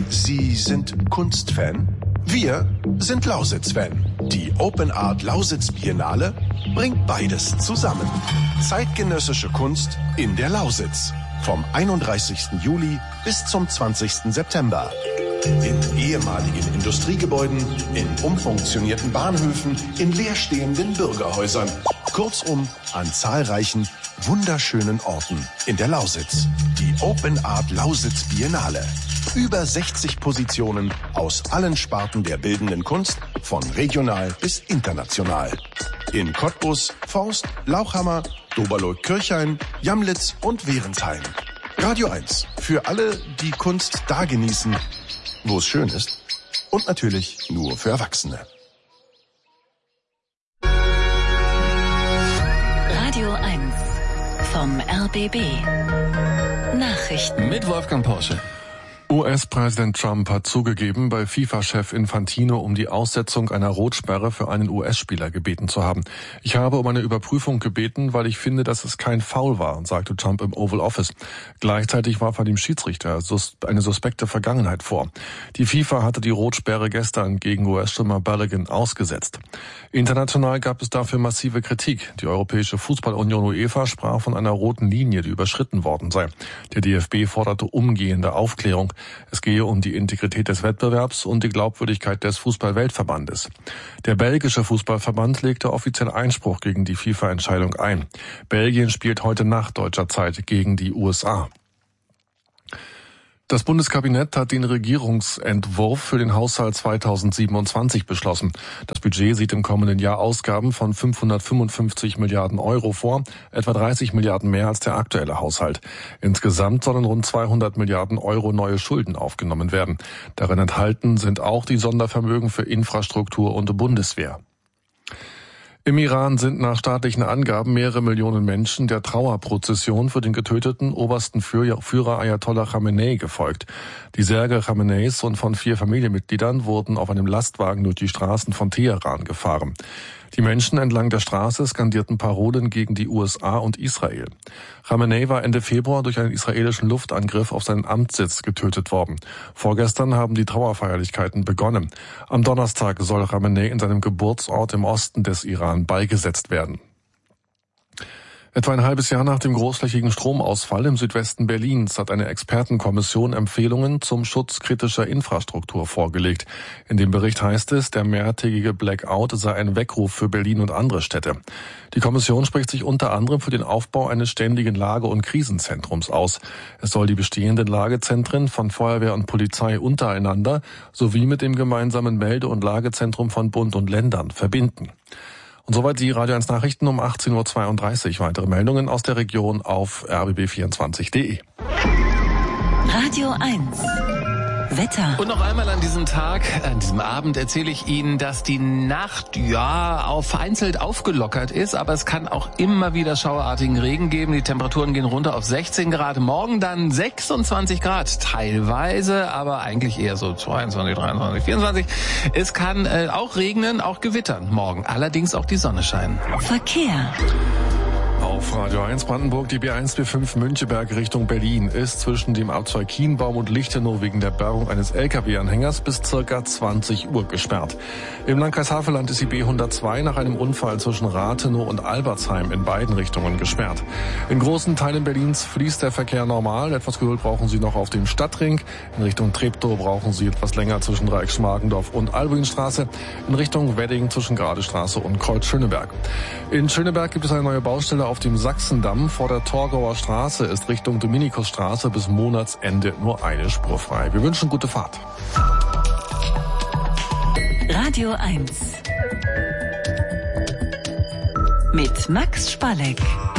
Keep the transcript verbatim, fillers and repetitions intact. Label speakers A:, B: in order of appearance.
A: Sie sind Kunstfan? Wir sind Lausitz-Fan. Die Open Art Lausitz Biennale bringt beides zusammen. Zeitgenössische Kunst in der Lausitz. Vom einunddreißigsten Juli bis zum zwanzigsten September. In ehemaligen Industriegebäuden, in umfunktionierten Bahnhöfen, in leerstehenden Bürgerhäusern. Kurzum, an zahlreichen, wunderschönen Orten in der Lausitz. Die Open Art Lausitz Biennale. Über sechzig Positionen aus allen Sparten der bildenden Kunst, von regional bis international. In Cottbus, Forst, Lauchhammer, Doberloh-Kirchhain, Jamlitz und Wehrensheim. Radio eins. Für alle, die Kunst da genießen, wo es schön ist. Und natürlich nur für Erwachsene.
B: Radio eins vom R B B. Nachrichten
C: mit Wolfgang Porsche.
D: U S-Präsident Trump hat zugegeben, bei FIFA-Chef Infantino um die Aussetzung einer Rotsperre für einen U S-Spieler gebeten zu haben. Ich habe um eine Überprüfung gebeten, weil ich finde, dass es kein Foul war, sagte Trump im Oval Office. Gleichzeitig warf er dem Schiedsrichter eine suspekte Vergangenheit vor. Die FIFA hatte die Rotsperre gestern gegen U S-Stürmer Balogun ausgesetzt. International gab es dafür massive Kritik. Die Europäische Fußballunion UEFA sprach von einer roten Linie, die überschritten worden sei. Der D F B forderte umgehende Aufklärung. Es gehe um die Integrität des Wettbewerbs und die Glaubwürdigkeit des Fußball-Weltverbandes. Der belgische Fußballverband legte offiziell Einspruch gegen die FIFA-Entscheidung ein. Belgien spielt heute Nacht deutscher Zeit gegen die U S A. Das Bundeskabinett hat den Regierungsentwurf für den Haushalt zweitausendsiebenundzwanzig beschlossen. Das Budget sieht im kommenden Jahr Ausgaben von fünfhundertfünfundfünfzig Milliarden Euro vor, etwa dreißig Milliarden mehr als der aktuelle Haushalt. Insgesamt sollen rund zweihundert Milliarden Euro neue Schulden aufgenommen werden. Darin enthalten sind auch die Sondervermögen für Infrastruktur und Bundeswehr. Im Iran sind nach staatlichen Angaben mehrere Millionen Menschen der Trauerprozession für den getöteten obersten Führer Ayatollah Khamenei gefolgt. Die Särge Khameneis und von vier Familienmitgliedern wurden auf einem Lastwagen durch die Straßen von Teheran gefahren. Die Menschen entlang der Straße skandierten Parolen gegen die U S A und Israel. Khamenei war Ende Februar durch einen israelischen Luftangriff auf seinen Amtssitz getötet worden. Vorgestern haben die Trauerfeierlichkeiten begonnen. Am Donnerstag soll Khamenei in seinem Geburtsort im Osten des Iran beigesetzt werden. Etwa ein halbes Jahr nach dem großflächigen Stromausfall im Südwesten Berlins hat eine Expertenkommission Empfehlungen zum Schutz kritischer Infrastruktur vorgelegt. In dem Bericht heißt es, der mehrtägige Blackout sei ein Weckruf für Berlin und andere Städte. Die Kommission spricht sich unter anderem für den Aufbau eines ständigen Lage- und Krisenzentrums aus. Es soll die bestehenden Lagezentren von Feuerwehr und Polizei untereinander sowie mit dem gemeinsamen Melde- und Lagezentrum von Bund und Ländern verbinden. Und soweit die Radio eins Nachrichten um achtzehn Uhr zweiunddreißig. Weitere Meldungen aus der Region auf r b b vierundzwanzig punkt d e.
B: Radio eins Wetter.
C: Und noch einmal an diesem Tag, an diesem Abend erzähle ich Ihnen, dass die Nacht, ja, auf vereinzelt aufgelockert ist, aber es kann auch immer wieder schauerartigen Regen geben. Die Temperaturen gehen runter auf sechzehn Grad. Morgen dann sechsundzwanzig Grad, teilweise, aber eigentlich eher so zweiundzwanzig, dreiundzwanzig, vierundzwanzig. Es kann äh, auch regnen, auch gewittern morgen. Allerdings auch die Sonne scheinen.
B: Verkehr.
D: Auf Radio eins Brandenburg, die B eins B fünf Müncheberg Richtung Berlin ist zwischen dem Abzweig Kienbaum und Lichtenau wegen der Bergung eines L K W-Anhängers bis circa zwanzig Uhr gesperrt. Im Landkreis Havelland ist die B hundertzwei nach einem Unfall zwischen Rathenow und Albertsheim in beiden Richtungen gesperrt. In großen Teilen Berlins fließt der Verkehr normal. Etwas Geduld brauchen Sie noch auf dem Stadtring. In Richtung Treptow brauchen Sie etwas länger zwischen Dreieck-Schmargendorf und Albuinstraße. In Richtung Wedding zwischen Gradestraße und Kreuz-Schöneberg. In Schöneberg gibt es eine neue Baustelle auf dem Sachsendamm. Vor der Torgauer Straße ist Richtung Dominikusstraße bis Monatsende nur eine Spur frei. Wir wünschen gute Fahrt.
B: Radio eins mit Max Spalleck.